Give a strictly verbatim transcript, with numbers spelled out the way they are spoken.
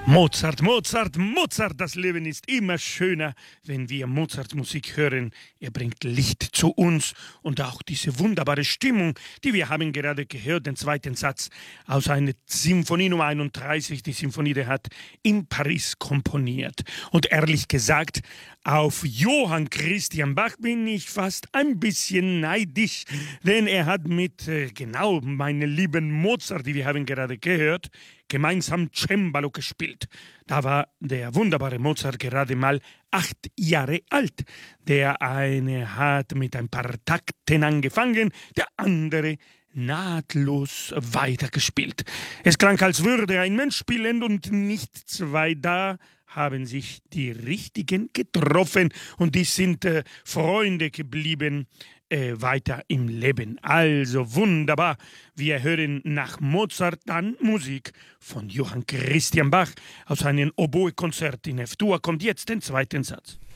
Mozart, Mozart, Mozart, das Leben ist immer schöner, wenn wir Mozarts Musik hören. Er bringt Licht zu uns und auch diese wunderbare Stimmung, die wir haben gerade gehört, den zweiten Satz aus einer Symphonie Nummer einunddreißig, die Symphonie, der hat in Paris komponiert. Und ehrlich gesagt, auf Johann Christian Bach bin ich fast ein bisschen neidisch, denn er hat mit, äh, genau, meinen lieben Mozart, die wir haben gerade gehört, gemeinsam Cembalo gespielt. Da war der wunderbare Mozart gerade mal acht Jahre alt. Der eine hat mit ein paar Takten angefangen, der andere nahtlos weitergespielt. Es klang, als würde ein Mensch spielen und nicht zwei. Da haben sich die Richtigen getroffen und die sind äh, Freunde geblieben äh, weiter im Leben. Also wunderbar. Wir hören nach Mozart dann Musik von Johann Christian Bach aus einem Oboe-Konzert in F-Dur. Kommt jetzt der zweite Satz.